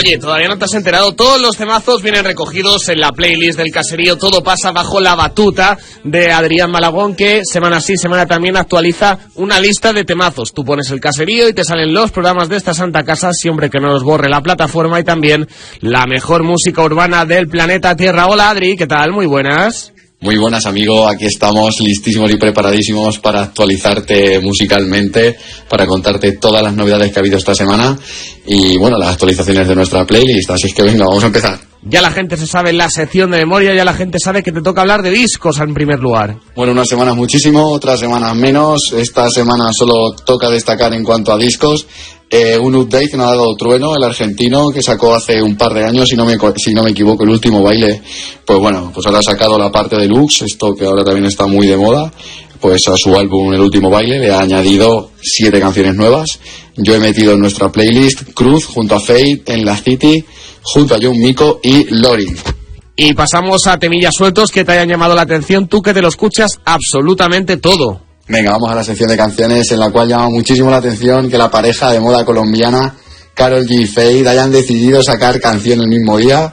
Oye, todavía no te has enterado, todos los temazos vienen recogidos en la playlist del Caserío. Todo pasa bajo la batuta de Adrián Malagón, que semana sí, semana también actualiza una lista de temazos. Tú pones el Caserío y te salen los programas de esta santa casa, siempre que no los borre la plataforma, y también la mejor música urbana del planeta Tierra. Hola Adri, ¿qué tal? Muy buenas. Muy buenas, amigo, aquí estamos listísimos y preparadísimos para actualizarte musicalmente, para contarte todas las novedades que ha habido esta semana y, bueno, las actualizaciones de nuestra playlist, así es que venga, vamos a empezar. Ya la gente se sabe la sección de memoria, ya la gente sabe que te toca hablar de discos en primer lugar. Bueno, unas semanas muchísimo, otras semanas menos. Esta semana solo toca destacar en cuanto a discos un update que nos ha dado Trueno, el argentino, que sacó hace un par de años, si no me equivoco, El Último Baile. Pues bueno, pues ahora ha sacado la parte deluxe, esto que ahora también está muy de moda. Pues a su álbum El Último Baile le ha añadido 7 canciones nuevas. Yo he metido en nuestra playlist Cruz junto a Fate, En la City, junto a John Mico y Lori. Y pasamos a temillas sueltos que te hayan llamado la atención, tú que te lo escuchas absolutamente todo. Venga, vamos a la sección de canciones, en la cual llama muchísimo la atención que la pareja de moda colombiana Karol G y Fade hayan decidido sacar canción el mismo día.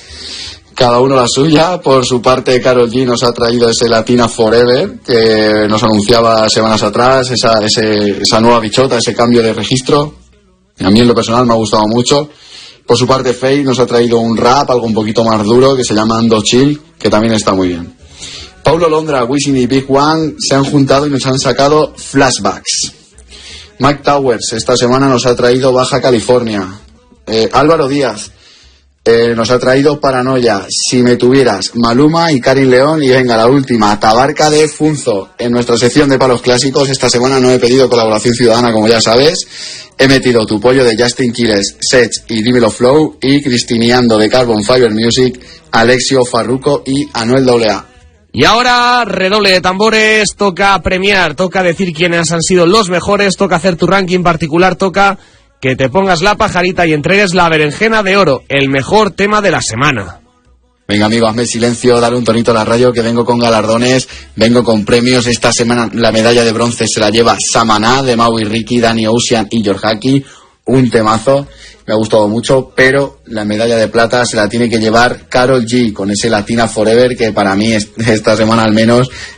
Cada uno la suya. Por su parte, Karol G nos ha traído ese Latina Forever que nos anunciaba semanas atrás, esa nueva bichota, ese cambio de registro. A mí en lo personal me ha gustado mucho. Por su parte, Fade nos ha traído un rap, algo un poquito más duro, que se llama Ando Chill, que también está muy bien. Paulo Londra, Wisin y Big One se han juntado y nos han sacado Flashbacks. Mike Towers esta semana nos ha traído Baja California. Álvaro Díaz nos ha traído Paranoia, Si me tuvieras, Maluma y Karin León. Y venga, la última, Tabarca de Funzo. En nuestra sección de palos clásicos esta semana no he pedido colaboración ciudadana, como ya sabes. He metido Tu Pollo de Justin Quiles, Sech y Dímelo Flow, y Cristineando de Carbon Fiber Music, Alexio Farruko y Anuel AA. Y ahora, redoble de tambores, toca premiar, toca decir quiénes han sido los mejores, toca hacer tu ranking particular, toca que te pongas la pajarita y entregues la berenjena de oro, el mejor tema de la semana. Venga, amigo, hazme el silencio, dale un tonito a la radio, que vengo con galardones, vengo con premios. Esta semana la medalla de bronce se la lleva Samaná, de Mau y Ricky, Danny Ocean y George Haki, un temazo. Me ha gustado mucho, pero la medalla de plata se la tiene que llevar Karol G con ese Latina Forever, que para mí esta semana al menos